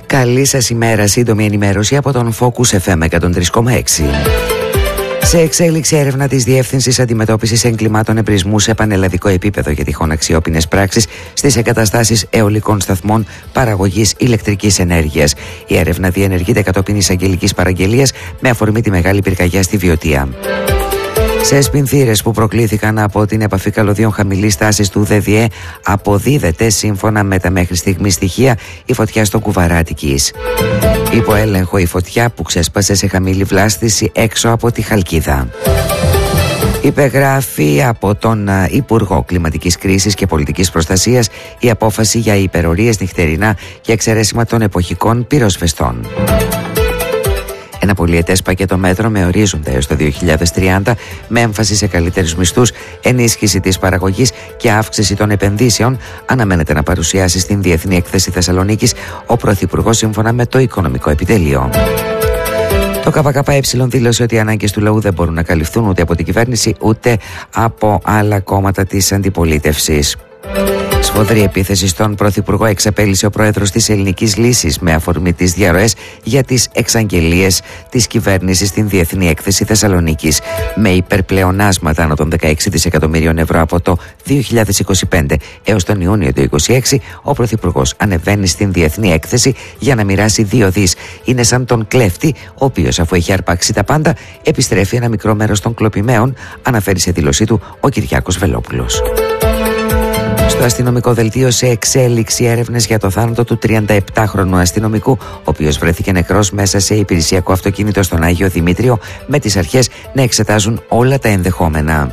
Καλή σας ημέρα, σύντομη ενημέρωση από τον Focus FM 103,6. Σε εξέλιξη έρευνα της Διεύθυνσης Αντιμετώπισης Εγκλημάτων Εμπρισμού σε πανελλαδικό επίπεδο για τυχόν αξιόπινες πράξεις στις εγκαταστάσεις αιωλικών σταθμών παραγωγής ηλεκτρικής ενέργειας. Η έρευνα διενεργείται κατόπιν εισαγγελικής παραγγελίας με αφορμή τη μεγάλη πυρκαγιά στη Βιωτία. Σε σπινθήρες που προκλήθηκαν από την επαφή καλωδίων χαμηλής τάσης του ΔΔΕ αποδίδεται, σύμφωνα με τα μέχρι στιγμή στοιχεία, η φωτιά στο Κουβαρά Αττικής. Υπό έλεγχο η φωτιά που ξέσπασε σε χαμηλή βλάστηση έξω από τη Χαλκίδα. Υπεγράφει από τον Υπουργό Κλιματικής Κρίσης και Πολιτικής Προστασίας η απόφαση για υπερορίες νυχτερινά και εξαιρέσιμα των εποχικών πυροσβεστών. Ένα πολυετές πακέτο μέτρων με ορίζοντα έως το 2030 με έμφαση σε καλύτερους μισθούς, ενίσχυση της παραγωγής και αύξηση των επενδύσεων αναμένεται να παρουσιάσει στην Διεθνή Έκθεση Θεσσαλονίκης ο Πρωθυπουργός, σύμφωνα με το Οικονομικό Επιτελείο. Το ΚΚΕ δήλωσε ότι οι ανάγκες του λαού δεν μπορούν να καλυφθούν ούτε από την κυβέρνηση ούτε από άλλα κόμματα της αντιπολίτευσης. Σφοδρή επίθεση στον Πρωθυπουργό εξαπέλυσε ο πρόεδρος της Ελληνικής Λύσης με αφορμή τις διαρροές για τις εξαγγελίες της κυβέρνησης στην Διεθνή Έκθεση Θεσσαλονίκης. Με υπερπλεονάσματα άνω των 16 δισεκατομμύριων ευρώ από το 2025 έως τον Ιούνιο του 2026, ο Πρωθυπουργός ανεβαίνει στην Διεθνή Έκθεση για να μοιράσει 2 δις. Είναι σαν τον κλέφτη, ο οποίος, αφού έχει αρπάξει τα πάντα, επιστρέφει ένα μικρό μέρος των κλοπημαίων, αναφέρει σε δήλωσή του ο Κυριάκος Βελόπουλος. Στο αστυνομικό δελτίο σε εξέλιξη έρευνες για το θάνατο του 37χρονου αστυνομικού, ο οποίος βρέθηκε νεκρός μέσα σε υπηρεσιακό αυτοκίνητο στον Άγιο Δημήτριο, με τις αρχές να εξετάζουν όλα τα ενδεχόμενα.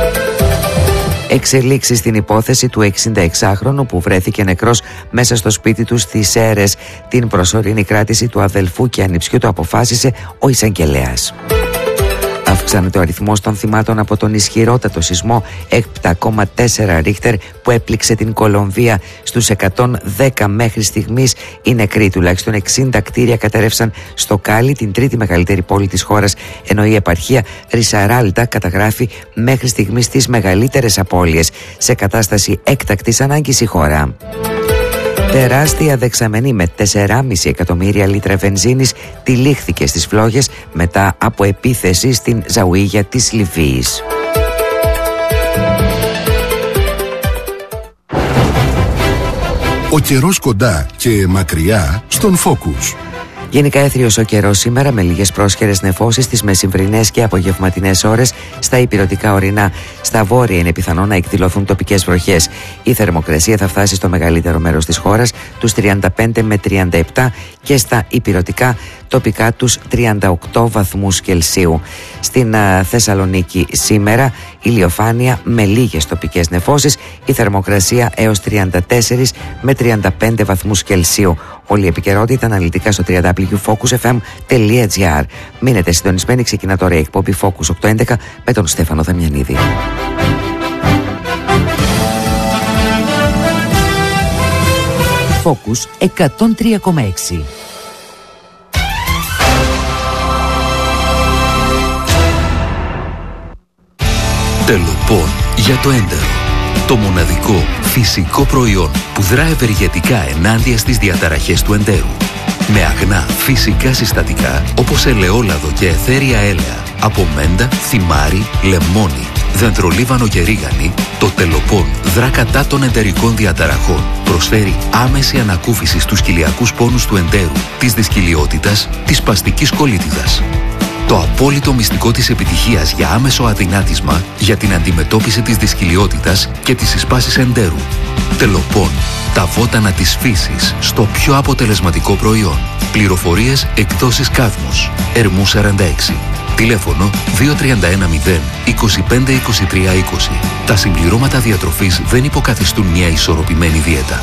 Εξελίξει στην υπόθεση του 66χρονου που βρέθηκε νεκρός μέσα στο σπίτι του στις Σέρρες. Την προσωρινή κράτηση του αδελφού και ανιψιού του αποφάσισε ο εισαγγελέας. Αυξάνεται ο αριθμός των θυμάτων από τον ισχυρότατο σεισμό 7,4 Ρίχτερ που έπληξε την Κολομβία. Στους 110 μέχρι στιγμής οι νεκροί. Τουλάχιστον 60 κτίρια κατέρευσαν στο Κάλι, την τρίτη μεγαλύτερη πόλη της χώρας, ενώ η επαρχία Ρισαράλτα καταγράφει μέχρι στιγμής τις μεγαλύτερες απώλειες. Σε κατάσταση έκτακτης ανάγκης η χώρα. Τεράστια δεξαμενή με 4,5 εκατομμύρια λίτρα βενζίνης τυλίχθηκε στις φλόγες μετά από επίθεση στην Ζαουίγια της Λιβύης. Ο καιρός κοντά και μακριά στον Focus. Γενικά έθριος ο καιρός σήμερα, με λίγες πρόσχερες νεφώσεις στις μεσημβρινές και απογευματινές ώρες στα ηπειρωτικά ορεινά. Στα βόρεια είναι πιθανό να εκδηλωθούν τοπικές βροχές. Η θερμοκρασία θα φτάσει στο μεγαλύτερο μέρος της χώρας τους 35 με 37 και στα ηπειρωτικά τοπικά τους 38 βαθμούς Κελσίου. Στην Θεσσαλονίκη σήμερα ηλιοφάνεια με λίγες τοπικές νεφώσεις, η θερμοκρασία έως 34 με 35 βαθμούς Κελσίου. Όλη η επικαιρότητα αναλυτικά στο www.focusfm.gr. Μείνετε συντονισμένοι, ξεκινά τώρα η εκπομπή Focus 811 με τον Στέφανο Δαμιανίδη. Focus 103,6. Τελοπών για το έντερο. Το μοναδικό φυσικό προϊόν που δρά ευεργετικά ενάντια στις διαταραχές του εντέρου. Με αγνά φυσικά συστατικά όπως ελαιόλαδο και αιθέρια έλαια, από μέντα, θυμάρι, λεμόνι, δεντρολίβανο και ρίγανη, το Τελοπών δρά κατά των εντερικών διαταραχών. Προσφέρει άμεση ανακούφιση στους κοιλιακούς πόνους του εντέρου, της δυσκυλιότητας, της σπαστικής κολίτιδας. Το απόλυτο μυστικό της επιτυχίας για άμεσο αδυνάτισμα για την αντιμετώπιση της δυσκυλιότητας και της συσπάσης εντέρου. Τελοπών. Τα βότανα της φύσης στο πιο αποτελεσματικό προϊόν. Πληροφορίες εκδόσεις Κάδμος. Ερμού 46. Τηλέφωνο 2310 25 23 20. Τα συμπληρώματα διατροφής δεν υποκαθιστούν μια ισορροπημένη δίαιτα.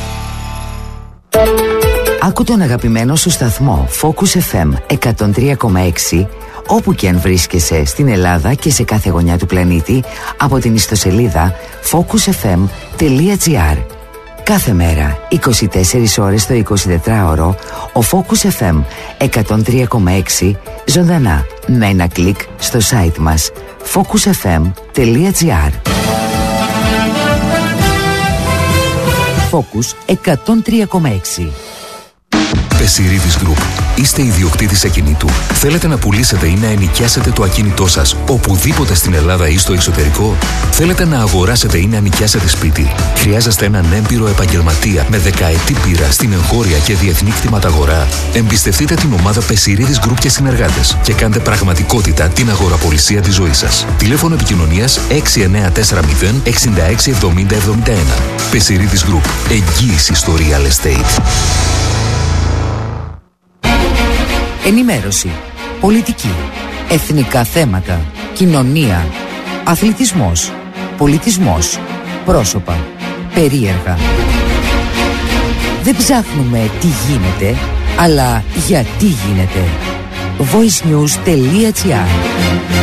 Άκου τον αγαπημένο σου σταθμό Focus FM 103,6 όπου και αν βρίσκεσαι στην Ελλάδα και σε κάθε γωνιά του πλανήτη από την ιστοσελίδα focusfm.gr. Κάθε μέρα, 24 ώρες το 24ωρο, ο Focus FM 103,6 ζωντανά με ένα κλικ στο site μας focusfm.gr. Focus 103,6. Πεσιρίδης Group. Είστε ιδιοκτήτης ακινήτου. Θέλετε να πουλήσετε ή να ενοικιάσετε το ακίνητό σας οπουδήποτε στην Ελλάδα ή στο εξωτερικό? Θέλετε να αγοράσετε ή να νοικιάσετε σπίτι? Χρειάζεστε έναν έμπειρο επαγγελματία με δεκαετή πείρα στην εγχώρια και διεθνή κτηματαγορά? Εμπιστευτείτε την ομάδα Πεσιρίδης Group και συνεργάτες και κάντε πραγματικότητα την αγοραπολισία της ζωής σας. Τηλέφωνο επικοινωνίας 6940 66 70 71. Πεσιρίδης Group. Εγγύηση στο real estate. Ενημέρωση, πολιτική, εθνικά θέματα, κοινωνία, αθλητισμός, πολιτισμός, πρόσωπα, περίεργα. Δεν ψάχνουμε τι γίνεται, αλλά γιατί γίνεται. voicenews.gr.